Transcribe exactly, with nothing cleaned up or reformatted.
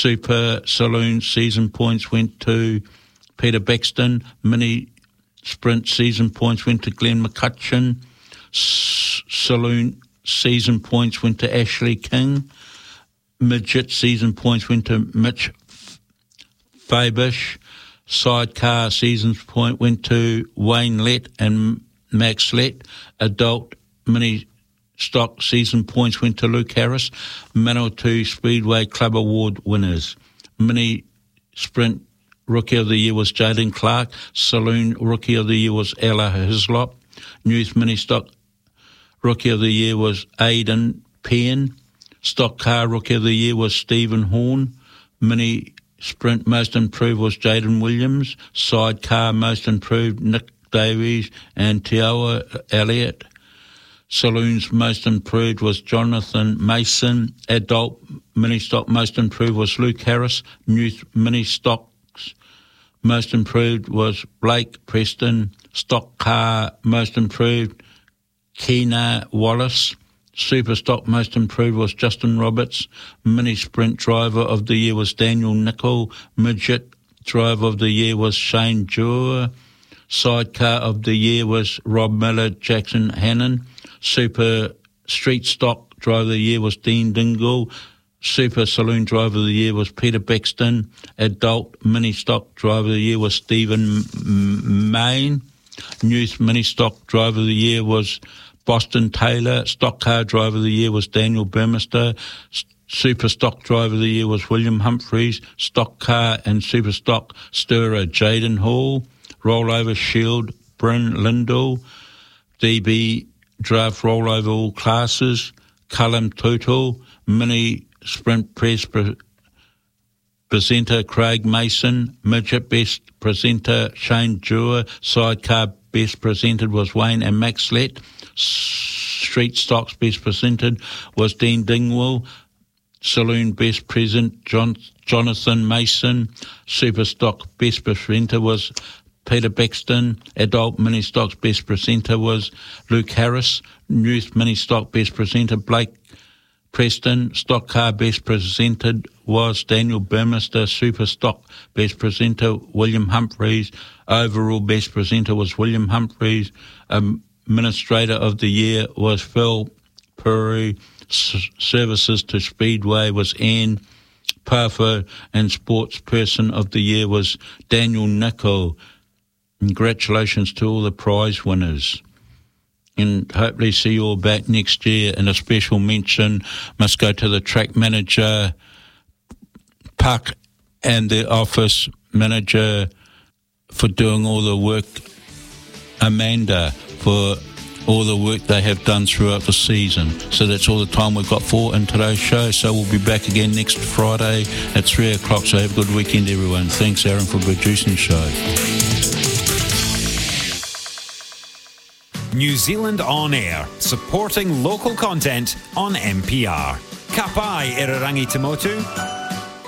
Super Saloon season points went to Peter Bexton. Mini Sprint season points went to Glenn McCutcheon. S- Saloon season points went to Ashley King. Midget season points went to Mitch Fabish. Sidecar season point went to Wayne Lett and Max Lett. Adult mini stock season points went to Luke Harris. Manawatu Speedway Club Award winners. Mini Sprint Rookie of the Year was Jaden Clark. Saloon Rookie of the Year was Ella Hislop. Youth Mini Stock Rookie of the Year was Aidan Penn. Stock Car Rookie of the Year was Stephen Horn. Mini Sprint Most Improved was Jaden Williams. Sidecar Most Improved Nick Davies and Teoa Elliott. Saloons Most Improved was Jonathan Mason. Adult Mini Stock Most Improved was Luke Harris. Youth Mini Stocks Most Improved was Blake Preston. Stock Car Most Improved Keena Wallace. Super Stock Most Improved was Justin Roberts. Mini Sprint Driver of the Year was Daniel Nicol. Midget Driver of the Year was Shane Jewell. Sidecar of the Year was Rob Miller, Jackson Hannon. Super Street Stock Driver of the Year was Dean Dingle. Super Saloon Driver of the Year was Peter Bexton. Adult Mini Stock Driver of the Year was Stephen Main. Youth Mini Stock Driver of the Year was Boston Taylor. Stock Car Driver of the Year was Daniel Burmester. Super Stock Driver of the Year was William Humphreys. Stock Car and Super Stock Stirrer Jaden Hall. Rollover Shield Bryn Lindell. D B Draft Rollover All Classes Cullum Tootle. Mini Sprint Press pre- Presenter Craig Mason. Midget Best Presenter Shane Jewell. Sidecar Best Presented was Wayne and Max Lett. Street Stocks Best Presented was Dean Dingwall. Saloon Best Present John, Jonathan Mason. Super Stock Best Presenter was Peter Bexton. Adult Mini Stocks Best Presenter was Luke Harris. Youth Mini Stock Best Presenter Blake Preston. Stock Car Best Presented was Daniel Burmester. Super Stock Best Presenter William Humphreys. Overall Best Presenter was William Humphreys. Um, Administrator of the Year was Phil Puri. S- Services to Speedway was Anne Parfo. And Sports Person of the Year was Daniel Nicol. Congratulations to all the prize winners. And hopefully see you all back next year. And a special mention must go to the track manager, Puck, and the office manager for doing all the work, Amanda, for all the work they have done throughout the season. So that's all the time we've got for in today's show. So we'll be back again next Friday at three o'clock. So have a good weekend, everyone. Thanks, Aaron, for producing the show. New Zealand On Air, supporting local content on M P R. Ka pai e Rangi Te Motu.